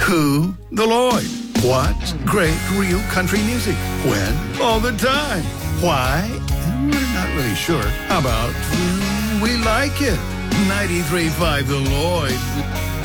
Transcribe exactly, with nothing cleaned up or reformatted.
Who? The Lloyd. What? Great real country music. When? All the time. Why? We're not really sure. How about mm, we like it? ninety-three point five The Lloyd.